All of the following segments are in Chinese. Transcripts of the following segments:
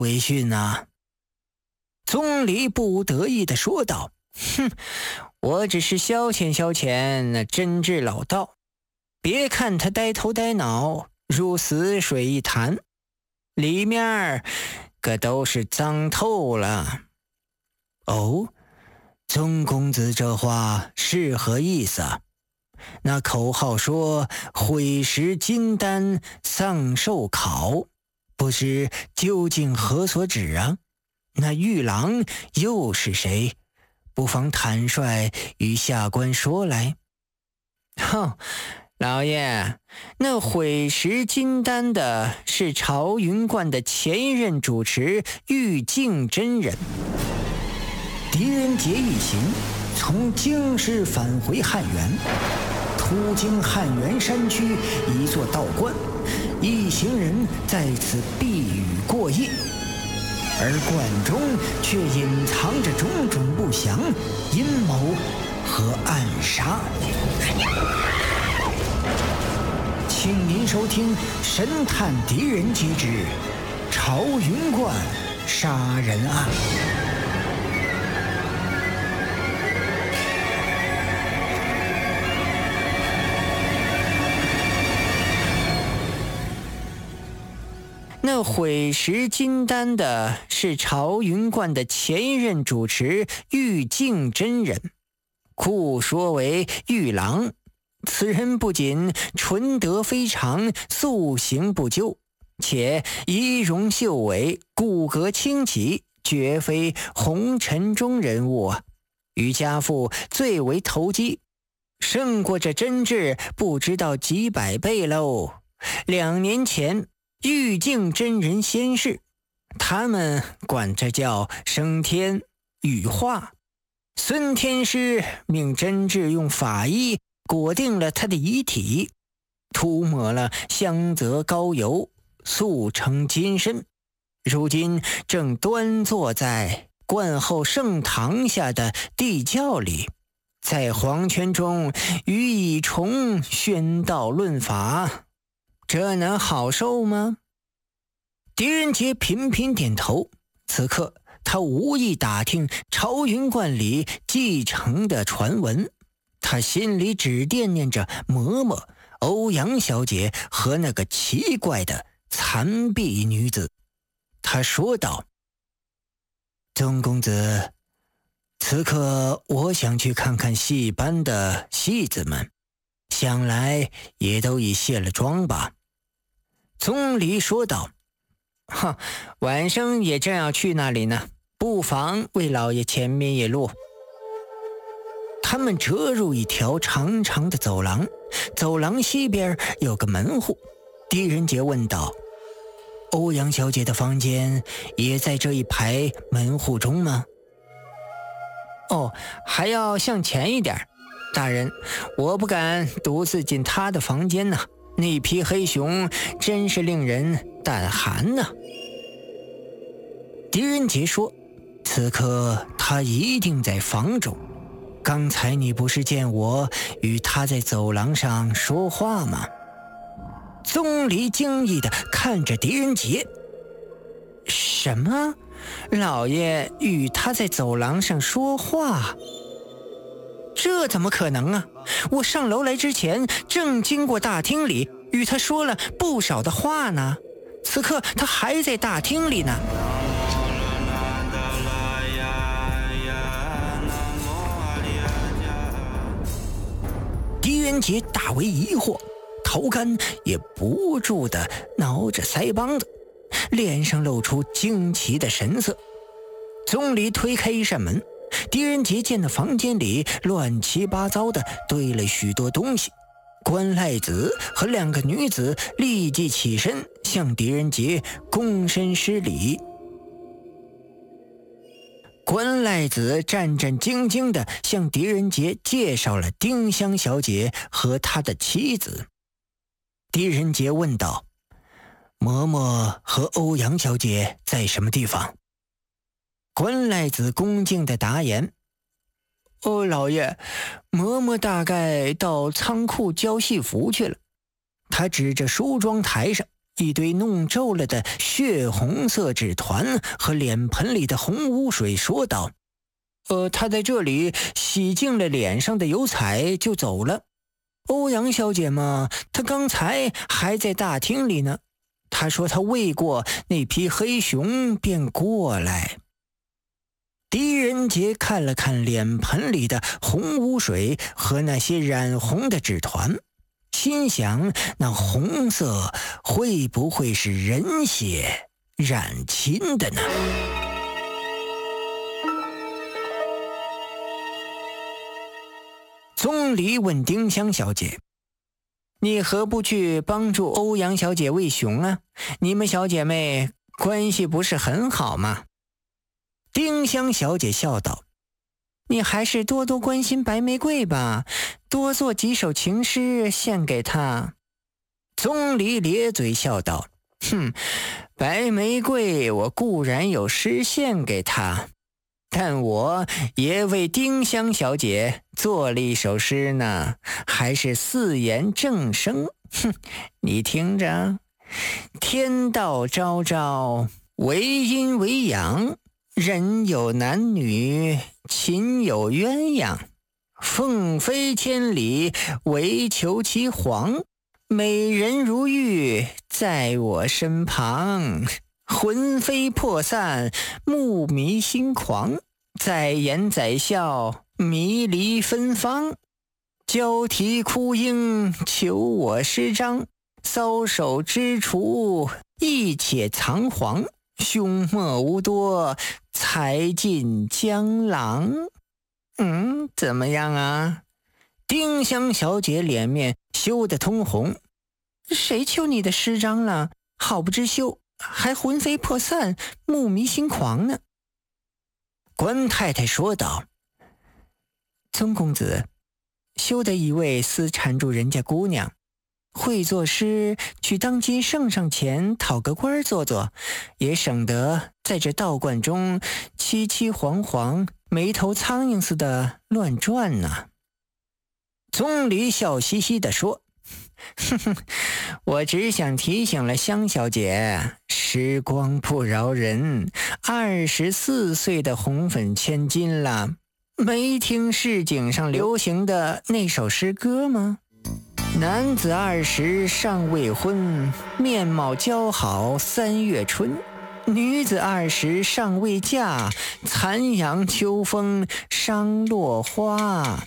微训啊。宗理不得意地说道：哼，我只是消遣消遣那真挚老道，别看他呆头呆脑，如死水一潭，里面可都是脏透了。哦，宗公子这话是何意思啊？那口号说毁蚀金丹丧寿考，不知究竟何所指啊？那玉郎又是谁？不妨坦率与下官说来。哼，老爷，那毁蚀金丹的是朝云观的前一任主持玉净真人。狄仁杰一行从京师返回汉源，途经汉源山区一座道观，一行人在此避雨过夜，而观中却隐藏着种种不祥阴谋和暗杀。请您收听神探狄仁杰之朝云观杀人案。那毁蚀金丹的是朝云观的前一任主持玉净真人，故说为玉郎。此人不仅纯德非常，素行不究，且仪容秀伟，骨骼清奇，绝非红尘中人物，与家父最为投机，胜过这真挚不知道几百倍喽。2年前玉净真人仙逝，他们管这叫升天羽化。孙天师命真挚用法医裹定了他的遗体，涂抹了香泽膏油，塑成金身，如今正端坐在观后圣堂下的地窖里，在黄泉中与蚁虫宣道论法，这能好受吗？狄仁杰频频点头。此刻他无意打听朝云观里继承的传闻，他心里只惦念着嬷嬷、欧阳小姐和那个奇怪的残臂女子。他说道：宗公子，此刻我想去看看戏班的戏子们，想来也都已卸了妆吧。宗理说道：晚生也正要去那里呢，不妨为老爷前面一路。他们折入一条长长的走廊，走廊西边有个门户。狄仁杰问道：欧阳小姐的房间也在这一排门户中吗？哦，还要向前一点。大人，我不敢独自进她的房间呢，那匹黑熊真是令人胆寒呢。狄仁杰说：此刻他一定在房中，刚才你不是见我与他在走廊上说话吗？宗离惊异地看着狄仁杰。什么？老爷与他在走廊上说话？这怎么可能啊？我上楼来之前正经过大厅里，与他说了不少的话呢，此刻他还在大厅里呢。狄仁杰大为疑惑，头干也不住地挠着腮帮子，脸上露出惊奇的神色。宗理推开一扇门，狄仁杰见那房间里乱七八糟的堆了许多东西。关赖子和2个女子立即起身向狄仁杰躬身施礼。关赖子战战兢兢地向狄仁杰介绍了丁香小姐和他的妻子。狄仁杰问道：嬷嬷和欧阳小姐在什么地方？关赖子恭敬地答言：老爷，嬷嬷大概到仓库交戏服去了。他指着梳妆台上一堆弄皱了的血红色纸团和脸盆里的红污水，说道：他在这里洗净了脸上的油彩就走了。欧阳小姐嘛，她刚才还在大厅里呢。她说她喂过那匹黑熊便过来。狄仁杰看了看脸盆里的红污水和那些染红的纸团，心想那红色会不会是人血染亲的呢？宗离问丁香小姐：你何不去帮助欧阳小姐喂熊啊？你们小姐妹关系不是很好吗？丁香小姐笑道：你还是多多关心白玫瑰吧，多做几首情诗献给她。宗离咧嘴笑道：白玫瑰我固然有诗献给她，但我也为丁香小姐做了一首诗呢，还是四言正声。你听着：天道昭昭，为阴为阳，人有男女，情有鸳鸯。凤飞千里，唯求其凰。美人如玉，在我身旁。魂飞魄散，目迷心狂。在言在笑，迷离芬芳。交啼哭应，求我诗章。搔首踟蹰，亦且藏黄。凶莫无多，才尽江郎。怎么样啊？丁香小姐脸面羞得通红。谁求你的诗章了？好不知羞，还魂飞魄散，目迷心狂呢。关太太说道：宗公子，休得一味私缠住人家姑娘，会作诗去当今圣上前讨个官做做，也省得在这道观中凄凄惶惶，没头苍蝇似的乱转呢。宗离笑嘻嘻地说：我只想提醒了香小姐，时光不饶人，24岁的红粉千金了，没听市井上流行的那首诗歌吗？男子20尚未婚，面貌姣好3月春。女子20尚未嫁，残阳秋风伤落花。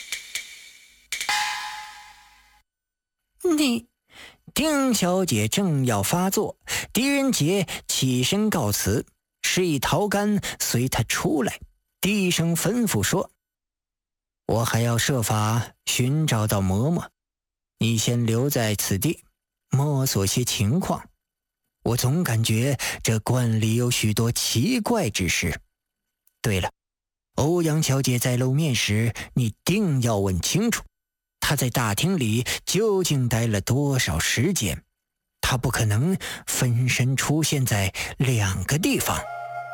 你，丁小姐正要发作，狄仁杰起身告辞，示意陶干随他出来，低声吩咐说：我还要设法寻找到嬷嬷，你先留在此地摸索些情况，我总感觉这观里有许多奇怪之事。对了，欧阳小姐在露面时，你定要问清楚，她在大厅里究竟待了多少时间？她不可能分身出现在2个地方。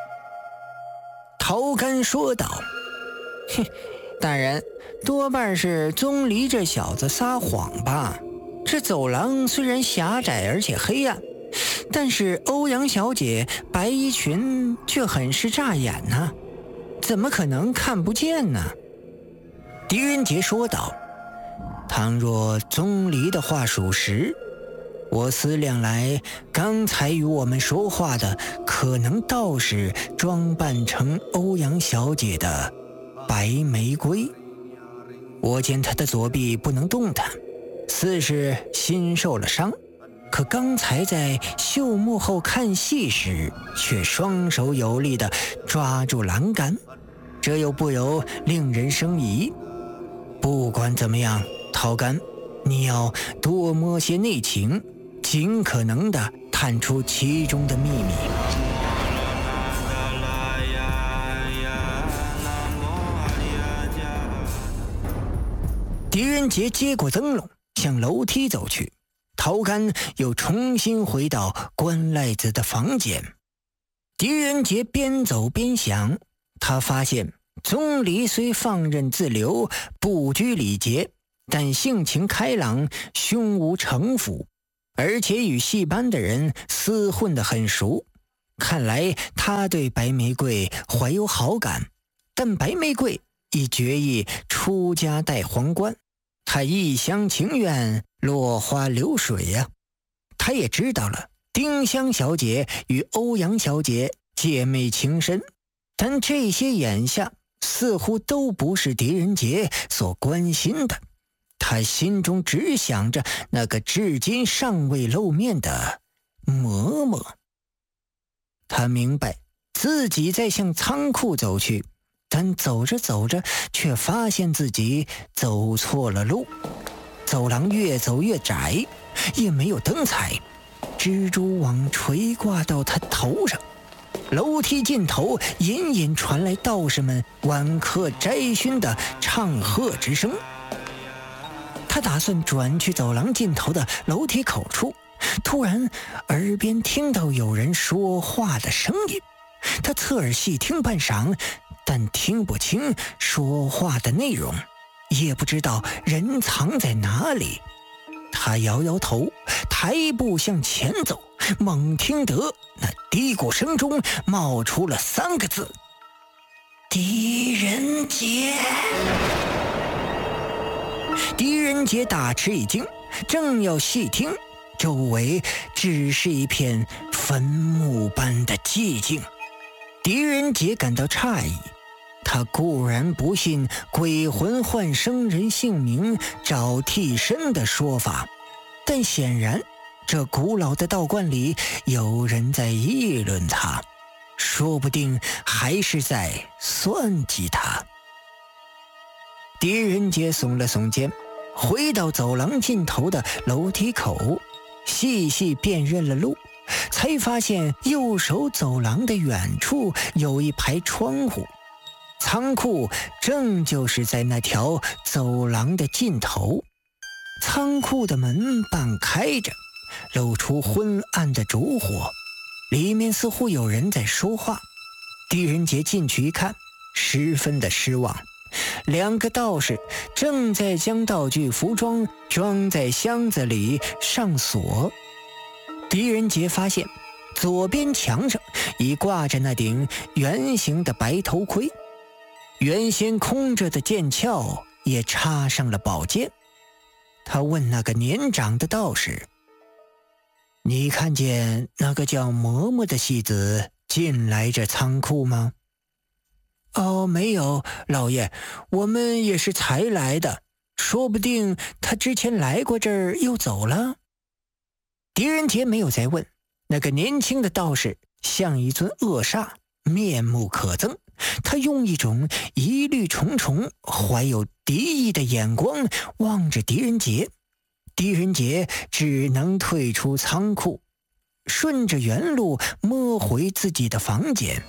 陶干说道：大人，多半是宗离这小子撒谎吧。这走廊虽然狭窄而且黑暗，但是欧阳小姐白衣裙却很是扎眼呢，怎么可能看不见呢？狄仁杰说道：倘若宗离的话属实，我思量来，刚才与我们说话的可能倒是装扮成欧阳小姐的白玫瑰。我见她的左臂不能动弹，似是心受了伤，可刚才在绣幕后看戏时，却双手有力地抓住栏杆，这又不由令人生疑。不管怎么样，陶干，你要多摸些内情，尽可能地探出其中的秘密。狄仁杰接过灯笼，向楼梯走去。陶干又重新回到关赖子的房间。狄仁杰边走边想，他发现宗离虽放任自流，不拘礼节，但性情开朗，胸无城府， 而且与戏班的人厮混得很熟。看来他对白玫瑰怀有好感，但白玫瑰已决意出家戴皇冠，他一厢情愿，落花流水呀。他也知道了丁香小姐与欧阳小姐姐妹情深，但这些眼下似乎都不是狄仁杰所关心的。他心中只想着那个至今尚未露面的嬷嬷。他明白自己在向仓库走去，但走着走着却发现自己走错了路。走廊越走越窄，也没有灯彩，蜘蛛网垂挂到他头上。楼梯尽头隐隐传来道士们晚课摘勋的唱和之声。他打算转去走廊尽头的楼梯口处，突然耳边听到有人说话的声音。他侧耳细听半晌，但听不清说话的内容，也不知道人藏在哪里。他摇摇头，抬步向前走，猛听得那低谷声中冒出了3个字：狄仁杰。狄仁杰大吃一惊，正要细听，周围只是一片坟墓般的寂静。狄仁杰感到诧异，他固然不信鬼魂换生人姓名找替身的说法，但显然这古老的道观里有人在议论他，说不定还是在算计他。狄仁杰耸了耸肩，回到走廊尽头的楼梯口，细细辨认了路，才发现右手走廊的远处有一排窗户，仓库正就是在那条走廊的尽头。仓库的门半开着，露出昏暗的烛火，里面似乎有人在说话。狄仁杰进去一看，十分的失望。2个道士正在将道具服装装在箱子里上锁。狄仁杰发现左边墙上已挂着那顶圆形的白头盔，原先空着的剑鞘也插上了宝剑。他问那个年长的道士：你看见那个叫嬷嬷的戏子进来这仓库吗？哦，没有，老爷，我们也是才来的，说不定他之前来过这儿又走了。狄仁杰没有再问，那个年轻的道士像一尊恶煞，面目可憎。他用一种疑虑重重、怀有敌意的眼光望着狄仁杰。狄仁杰只能退出仓库，顺着原路摸回自己的房间。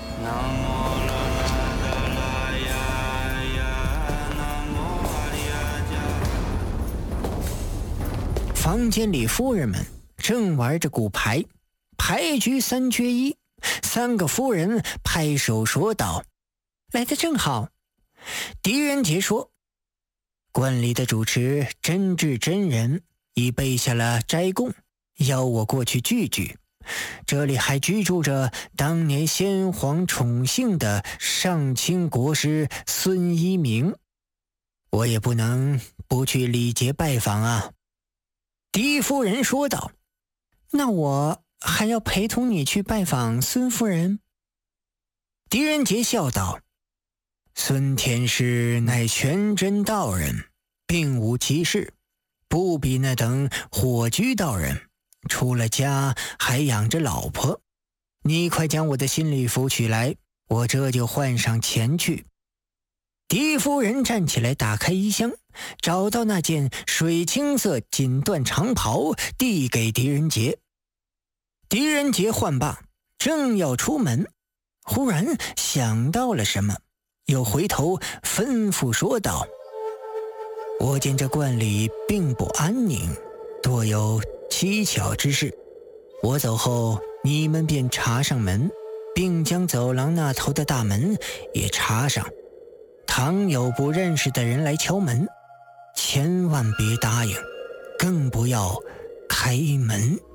房间里夫人们正玩着骨牌，牌局3缺1。3个夫人拍手说道：来得正好。狄仁杰说：观里的主持真智真人已备下了斋供，邀我过去聚聚。这里还居住着当年先皇宠幸的上清国师孙一鸣，我也不能不去礼节拜访啊。狄夫人说道：那我还要陪同你去拜访孙夫人。狄仁杰笑道：孙天师乃全真道人，并无其事，不比那等火居道人，出了家还养着老婆。你快将我的新礼服取来，我这就换上前去。狄夫人站起来，打开衣箱，找到那件水青色锦缎长袍，递给狄仁杰。狄仁杰换罢，正要出门，忽然想到了什么，又回头吩咐说道：我见这观里并不安宁，多有蹊跷之事，我走后，你们便插上门，并将走廊那头的大门也插上。倘有不认识的人来敲门，千万别答应，更不要开门。